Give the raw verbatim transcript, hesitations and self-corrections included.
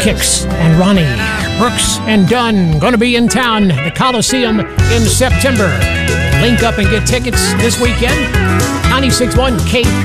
Kicks and Ronnie, Brooks and Dunn going to be in town, the Coliseum in September. Link up and get tickets this weekend. ninety-six point one K